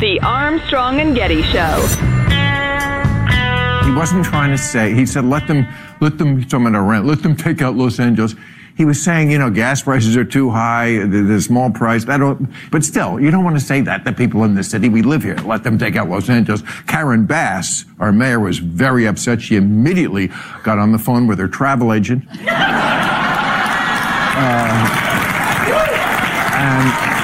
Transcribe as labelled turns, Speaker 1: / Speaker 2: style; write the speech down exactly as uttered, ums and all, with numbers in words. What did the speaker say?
Speaker 1: The Armstrong and Getty Show.
Speaker 2: He wasn't trying to say, he said, let them, let them, someone to rent, let them take out Los Angeles. He was saying, you know, gas prices are too high, they're small price, I don't, but still, you don't want to say that to people in the city. We live here. Let them take out Los Angeles. Karen Bass, our mayor, was very upset. She immediately got on the phone with her travel agent. uh, and